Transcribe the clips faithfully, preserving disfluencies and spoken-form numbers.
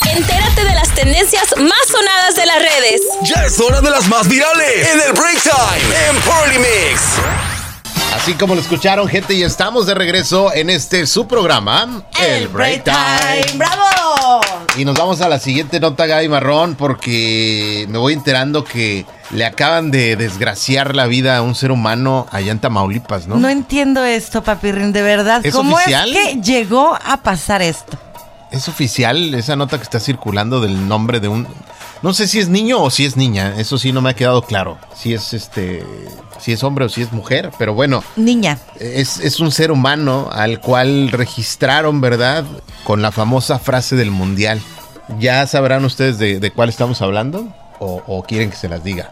Entérate de las tendencias más sonadas de las redes. Ya es hora de las más virales en el Break Time en Party Mix. Así como lo escucharon, gente, y estamos de regreso en este su programa, El Break Time. ¡Bravo! Y nos vamos a la siguiente nota, Gaby Marrón, porque me voy enterando que le acaban de desgraciar la vida a un ser humano allá en Tamaulipas, ¿no? No entiendo esto, papirrín, de verdad. ¿Es ¿Cómo oficial? es que llegó a pasar esto? Es oficial esa nota que está circulando del nombre de un... No sé si es niño o si es niña, eso sí no me ha quedado claro. Si es este, si es hombre o si es mujer, pero bueno. Niña. Es, es un ser humano al cual registraron, ¿verdad? Con la famosa frase del mundial. ¿Ya sabrán ustedes de, de cuál estamos hablando? O, ¿O quieren que se las diga?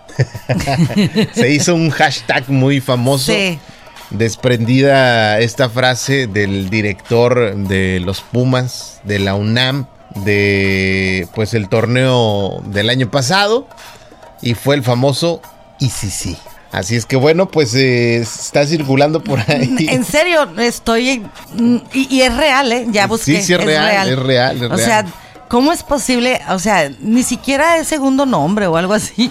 Se hizo un hashtag muy famoso. Sí. Desprendida esta frase del director de los Pumas, de la UNAM, de pues el torneo del año pasado, y fue el famoso y sí sí. Así es que bueno, pues eh, está circulando por ahí. En serio, estoy y, y es real, ¿eh? Ya busqué. Sí, sí es, es real, real, es real, es real. O sea, ¿cómo es posible? O sea, ni siquiera es segundo nombre o algo así.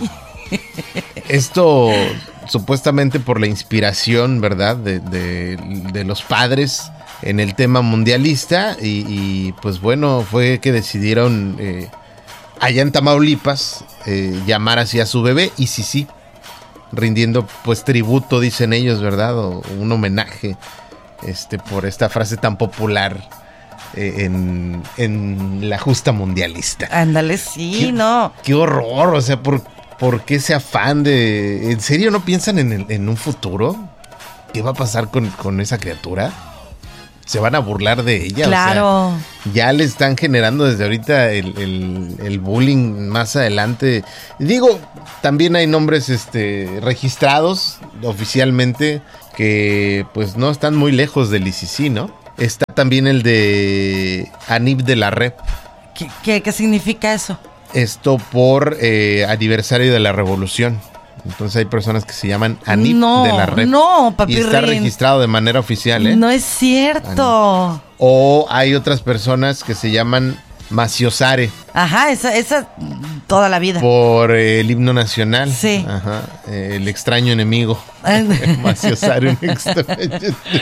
Esto supuestamente por la inspiración, ¿verdad? De, de, de los padres en el tema mundialista y, y pues bueno, fue que decidieron eh, allá en Tamaulipas eh, llamar así a su bebé y sí, sí, rindiendo pues tributo, dicen ellos, ¿verdad? O un homenaje este, por esta frase tan popular eh, en, en la justa mundialista. Ándale, sí, ¿Qué, no. Qué horror, o sea, por... ¿Por qué ese afán de... ¿En serio no piensan en, el, en un futuro? ¿Qué va a pasar con, con esa criatura? ¿Se van a burlar de ella? Claro. O sea, ya le están generando desde ahorita el, el, el bullying más adelante. Digo, también hay nombres este, registrados oficialmente que pues no están muy lejos del I C C, ¿no? Está también el de Anib de la Rep. ¿Qué, qué, qué significa eso? Esto por eh, aniversario de la revolución. Entonces hay personas que se llaman Anib no, de la Rep. No, papirrín. Y está registrado de manera oficial, ¿eh? No es cierto. Anib. O hay otras personas que se llaman Maciosare. Ajá, esa, esa toda la vida. Por eh, el himno nacional. Sí. Ajá. Eh, el extraño enemigo. Maciosare, un extraño.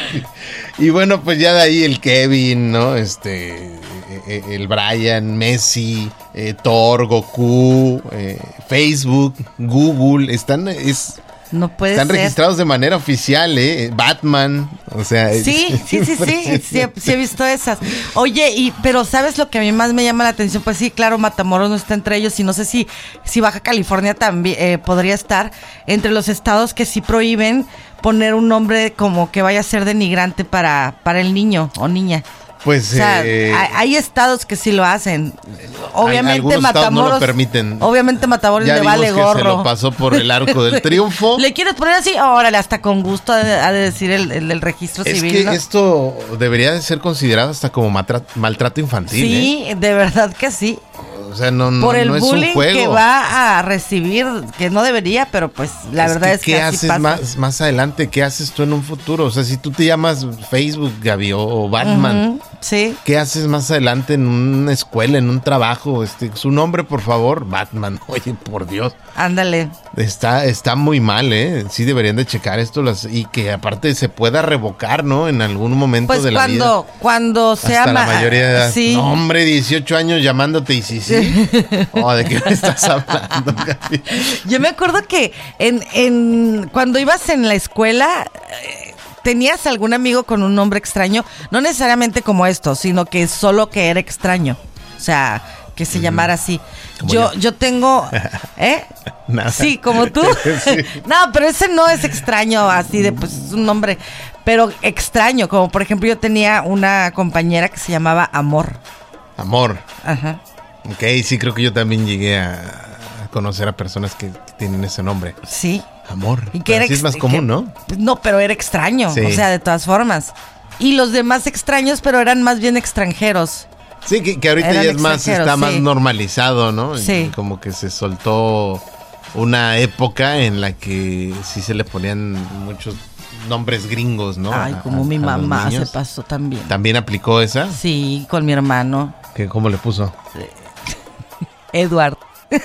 Y bueno, pues ya de ahí el Kevin, ¿no? Este... el Brian, Messi, eh, Thor, Goku, eh, Facebook, Google, están es no puede están ser. registrados de manera oficial, eh, Batman, o sea, sí, es, sí, sí, sí, sí, sí he visto esas. Oye, y pero ¿sabes lo que a mí más me llama la atención? Pues sí, claro, Matamoros no está entre ellos y no sé si si Baja California también eh, podría estar entre los estados que sí prohíben poner un nombre como que vaya a ser denigrante para para el niño o niña. Pues o sea, eh, hay, hay estados que sí lo hacen. Obviamente Matamoros no lo permiten. Obviamente Matamoros ya le vale que gorro. Se lo pasó por el arco del triunfo. ¿Le quieres poner así? Órale, hasta con gusto ha de, ha de decir el, el, el registro es civil. Es que ¿no? esto debería de ser considerado hasta como maltrato, maltrato infantil. Sí, ¿eh? de verdad que sí. O sea, no, no, por el no es bullying un juego que va a recibir, que no debería, pero pues la es verdad que es que ¿qué así haces pasa. más, más adelante? ¿Qué haces tú en un futuro? O sea, si tú te llamas Facebook, Gaby, o, o Batman, uh-huh, sí. ¿qué haces más adelante en una escuela, en un trabajo? Este, su nombre, por favor, Batman. Oye, por Dios. Ándale. Está, está muy mal, ¿eh? Sí deberían de checar esto las, y que aparte se pueda revocar, ¿no? En algún momento pues de la cuando, vida. Pues cuando sea hasta la ma- mayoría de edad. sí. No, hombre, dieciocho años llamándote y sí, sí. Oh, ¿de qué me estás hablando, Gaby? Yo me acuerdo que en, en cuando ibas en la escuela eh, tenías algún amigo con un nombre extraño, no necesariamente como esto, sino que solo que era extraño. O sea, que se llamara así. Yo, yo yo tengo ¿eh? Nada. Sí, como tú. Sí. No, pero ese no es extraño así de pues es un nombre, pero extraño, como por ejemplo yo tenía una compañera que se llamaba Amor. Amor. Ajá. Ok, sí, creo que yo también llegué a, a conocer a personas que tienen ese nombre. Sí. Amor. Y que era así es más ex- común, que- ¿no? No, pero era extraño, Sí. o sea, de todas formas. Y los demás extraños, pero eran más bien extranjeros. Sí, que, que ahorita Eran ya es más, extranjeros, está más sí. normalizado, ¿no? Sí. Y como que se soltó una época en la que sí se le ponían muchos nombres gringos, ¿no? Ay, A- como a- mi a los mamá se niños. pasó también. ¿También aplicó esa? Sí, con mi hermano. ¿Qué, ¿Cómo le puso? Edward.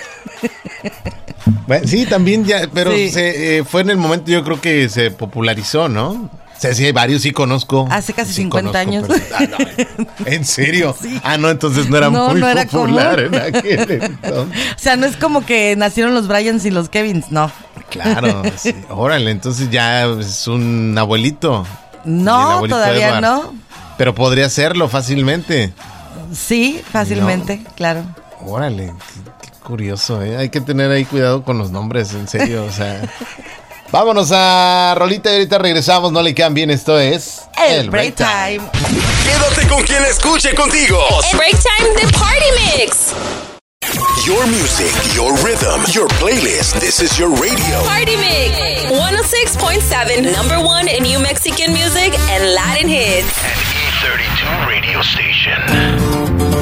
Bueno, sí, también ya, pero Sí. se, eh, fue en el momento yo creo que se popularizó, ¿no? O sea, sí, hay varios, sí conozco. Hace casi Sí cincuenta conozco, años. pero- ah, no, ¿en serio? Sí. Ah, no, entonces no era No, muy no era popular común. en aquel entonces. O sea, no es como que nacieron los Bryans y los Kevins, no. Claro, sí. Órale, entonces ya es un abuelito. El No, abuelito todavía Edward. no. Pero podría hacerlo fácilmente. Sí, fácilmente, claro. Órale, qué, qué curioso, ¿eh? Hay que tener ahí cuidado con los nombres, en serio, o sea. Vámonos a rolita y ahorita regresamos, no le cambien, esto es... El Break Time. Quédate con quien escuche contigo. El Break Time de Party Mix. Your music, your rhythm, your playlist. This is your radio. Party Mix. one oh six point seven, number one in New Mexican music and Latin hits. An E thirty-two radio station.